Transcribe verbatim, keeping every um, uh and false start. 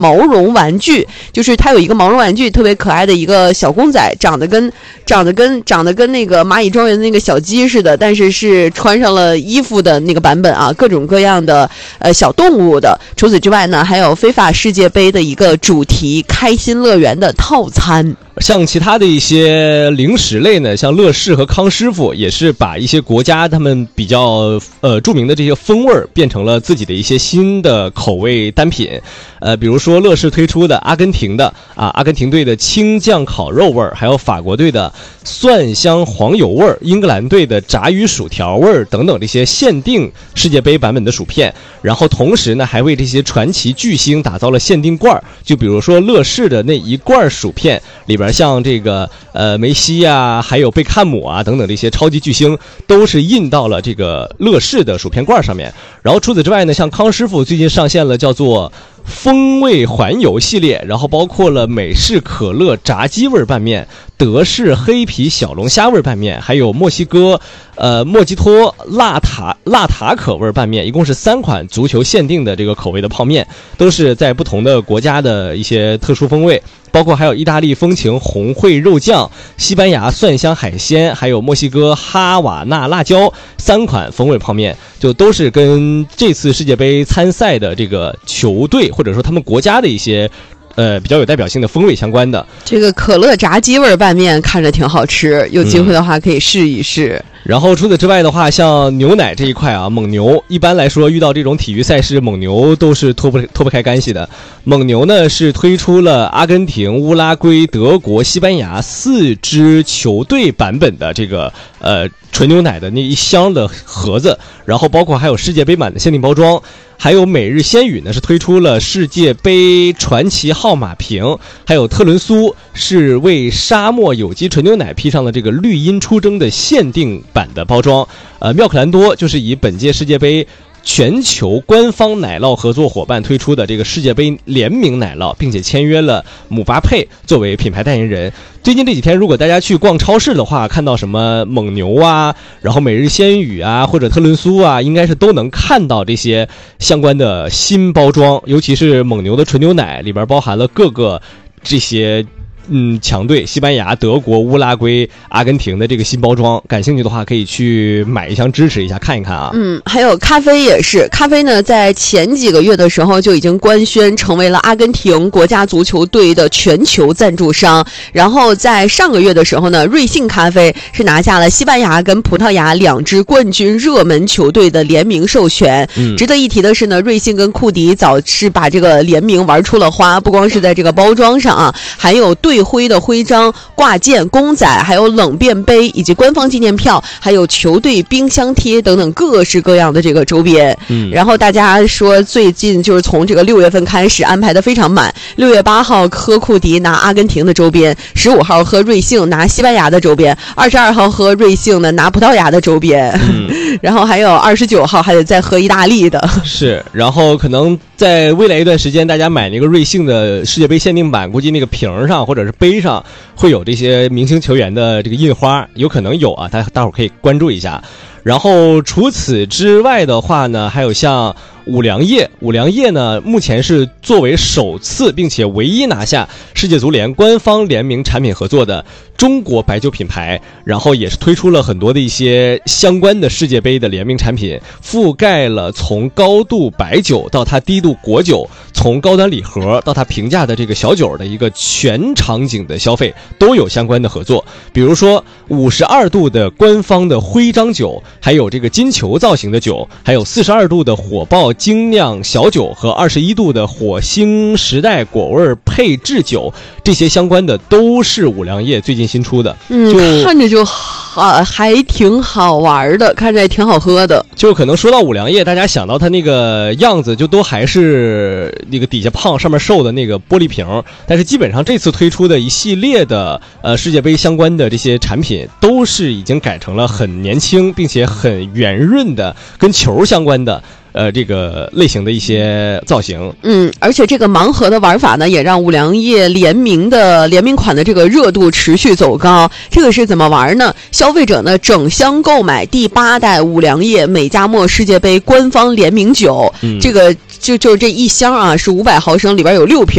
毛绒玩具，就是它有一个毛绒玩具特别可爱的一个小公仔，长得跟长得跟长得跟那个蚂蚁庄园的那个小鸡似的，但是是穿上了衣服的那个版本啊，各种各样的呃小动物的。除此之外呢，还有非法世界杯的一个主题开心乐园的套餐。 像其他的一些零食类呢，像乐事和康师傅也是把一些国家他们比较呃著名的这些风味变成了自己的一些新的口味单品。呃，比如说乐事推出的阿根廷的啊，阿根廷队的青酱烤肉味儿，还有法国队的蒜香黄油味儿，英格兰队的炸鱼薯条味儿等等这些限定世界杯版本的薯片。然后同时呢，还为这些传奇巨星打造了限定罐儿，就比如说乐事的那一罐薯片里边，像这个呃梅西啊，还有贝克汉姆啊等等这些超级巨星，都是印到了这个乐事的薯片罐上面。然后除此之外呢，像康师傅最近上线了叫做风味环游系列，然后包括了美式可乐炸鸡味拌面、德式黑皮小龙虾味拌面，还有墨西哥呃莫吉托辣塔辣塔可味拌面，一共是三款足球限定的这个口味的泡面，都是在不同的国家的一些特殊风味，包括还有意大利风情红烩肉酱、西班牙蒜香海鲜，还有墨西哥哈瓦那辣椒三款风味泡面，就都是跟这次世界杯参赛的这个球队或者说他们国家的一些呃比较有代表性的风味相关的。 这个可乐炸鸡味拌面看着挺好吃，有机会的话可以试一试。嗯， 然后除此之外的话，像牛奶这一块啊，蒙牛一般来说遇到这种体育赛事，蒙牛都是脱不脱不开干系的。蒙牛呢是推出了阿根廷、乌拉圭、德国、西班牙四支球队版本的这个呃纯牛奶的那一箱的盒子，然后包括还有世界杯版的限定包装。还有每日鲜语呢是推出了世界杯传奇号码瓶，还有特仑苏是为沙漠有机纯牛奶披上了这个绿茵出征的限定版的包装。呃，妙可蓝多就是以本届世界杯全球官方奶酪合作伙伴推出的这个世界杯联名奶酪，并且签约了姆巴佩作为品牌代言人。最近这几天如果大家去逛超市的话，看到什么蒙牛啊，然后每日鲜语啊，或者特仑苏啊，应该是都能看到这些相关的新包装，尤其是蒙牛的纯牛奶里边包含了各个这些嗯，强队西班牙、德国、乌拉圭、阿根廷的这个新包装，感兴趣的话可以去买一箱支持一下，看一看啊。 嗯，还有咖啡也是，咖啡呢在前几个月的时候就已经官宣成为了阿根廷国家足球队的全球赞助商。然后在上个月的时候呢，瑞幸咖啡是拿下了西班牙跟葡萄牙两支冠军热门球队的联名授权。嗯，值得一提的是呢，瑞幸跟库迪早是把这个联名玩出了花，不光是在这个包装上啊，还有队徽的徽章、挂件、公仔，还有冷便杯以及官方纪念票，还有球队冰箱贴等等各式各样的这个周边。嗯，然后大家说最近就是从这个六月份开始安排的非常满，六月八号喝库迪拿阿根廷的周边，十五号喝瑞幸拿西班牙的周边，二十二号喝瑞幸呢拿葡萄牙的周边。嗯，然后还有二十九号还得再喝意大利的。 是，然后可能在未来一段时间，大家买那个瑞幸的世界杯限定版，估计那个瓶上或者是杯上会有这些明星球员的这个印花，有可能有啊，大大伙儿可以关注一下。然后除此之外的话呢，还有像五粮液，五粮液呢目前是作为首次并且唯一拿下世界足联官方联名产品合作的中国白酒品牌，然后也是推出了很多的一些相关的世界杯的联名产品，覆盖了从高度白酒到它低度果酒，从高端礼盒到它平价的这个小酒的一个全场景的消费都有相关的合作。比如说五十二度的官方的徽章酒，还有这个金球造型的酒，还有四十二度的火爆精酿小酒和二十一度的火星时代果味配制酒，这些相关的都是五粮液最近新出的。 嗯，就看着就好，还挺好玩的，看着也挺好喝的。 就可能说到五粮液，大家想到它那个样子，就都还是那个底下胖上面瘦的那个玻璃瓶，但是基本上这次推出的一系列的呃世界杯相关的这些产品，都是已经改成了很年轻并且很圆润的跟球相关的呃这个类型的一些造型。 嗯，而且这个盲盒的玩法呢，也让五粮液联名的联名款的这个热度持续走高。这个是怎么玩呢？消费者呢整箱购买第八代五粮液美加墨世界杯官方联名酒，嗯、这个就就这一箱啊是五百毫升，里边有六瓶，